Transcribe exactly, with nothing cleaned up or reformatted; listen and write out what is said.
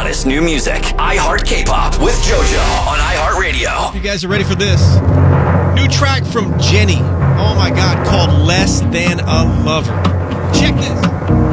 hottest new music. iHeart K-Pop with JoJo on iHeartRadio. You guys are ready for this? New track from Jenny. Oh my God, called Less Than a Lover. Check this.